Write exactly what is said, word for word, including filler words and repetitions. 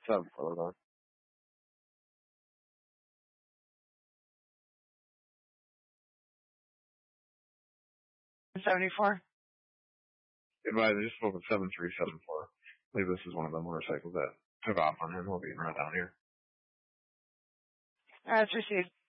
seven four, though. seventy-four. Advise, I just spoke with seven three seven four. I believe this is one of the motorcycles that took off on him while being run down here. That's received.